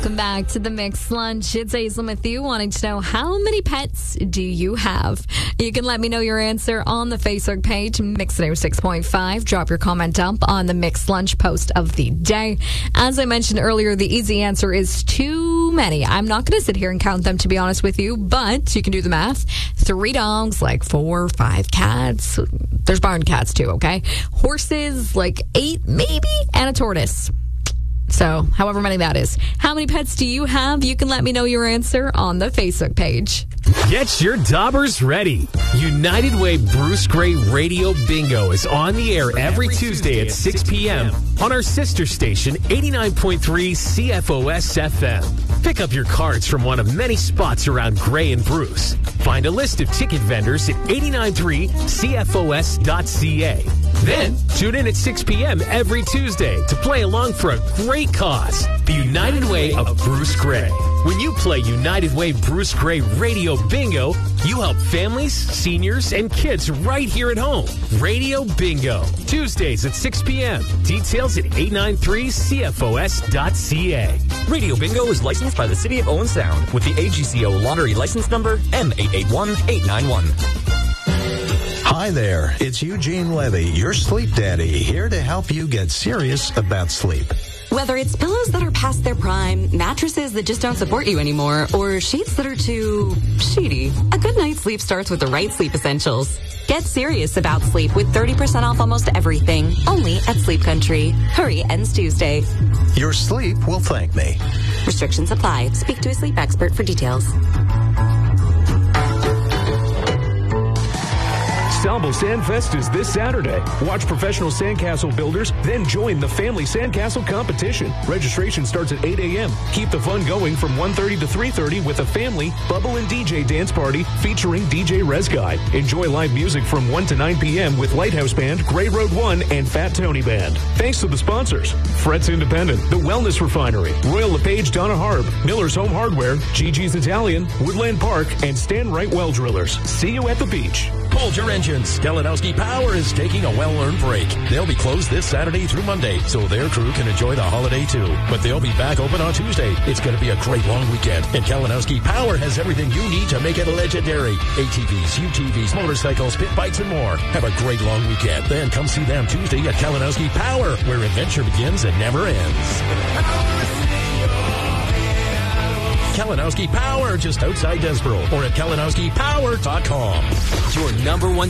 Welcome back to the Mixed Lunch. It's Aislinn with you, wanting to know, how many pets do you have? You can let me know your answer on the Facebook page, Mix 6.5. Drop your comment up on the Mixed Lunch post of the day. As I mentioned earlier, the easy answer is too many. I'm not going to sit here and count them, to be honest with you, but you can do the math. 3 dogs, like 4 or 5 cats. There's barn cats too, okay? Horses, like 8 maybe, and a tortoise. So, however many that is. How many pets do you have? You can let me know your answer on the Facebook page. Get your daubers ready. United Way Bruce Gray Radio Bingo is on the air every Tuesday at 6 p.m. on our sister station, 89.3 CFOS FM. Pick up your cards from one of many spots around Gray and Bruce. Find a list of ticket vendors at 893cfos.ca. Then, tune in at 6 p.m. every Tuesday to play along for a great cause, the United Way of Bruce Gray. When you play United Way Bruce Gray Radio Bingo, you help families, seniors, and kids right here at home. Radio Bingo, Tuesdays at 6 p.m. Details at 893cfos.ca. Radio Bingo is licensed by the City of Owen Sound with the AGCO Lottery License Number M881891. Hi there, it's Eugene Levy, your sleep daddy, here to help you get serious about sleep. Whether it's pillows that are past their prime, mattresses that just don't support you anymore, or sheets that are too sheety, a good night's sleep starts with the right sleep essentials. Get serious about sleep with 30% off almost everything, only at Sleep Country. Hurry, ends Tuesday. Your sleep will thank me. Restrictions apply. Speak to a sleep expert for details. Salvo Sandfest is this Saturday. Watch professional sandcastle builders, then join the family sandcastle competition. Registration starts at 8 a.m. Keep the fun going from 1:30 to 3:30 with a family bubble and DJ dance party featuring DJ Res Guy. Enjoy live music from 1 to 9 p.m. with Lighthouse Band, Gray Road 1, and Fat Tony Band. Thanks to the sponsors: Fretz Independent, The Wellness Refinery, Royal LePage Donna Harb, Miller's Home Hardware, Gigi's Italian, Woodland Park, and Stan Wright Well Drillers. See you at the beach. Hold your engines. Kalinowski Power is taking a well-earned break. They'll be closed this Saturday through Monday, so their crew can enjoy the holiday too. But they'll be back open on Tuesday. It's going to be a great long weekend. And Kalinowski Power has everything you need to make it legendary. ATVs, UTVs, motorcycles, pit bikes, and more. Have a great long weekend. Then come see them Tuesday at Kalinowski Power, where adventure begins and never ends. Kalinowski Power, just outside Desboro, or at kalinowskipower.com. Your number one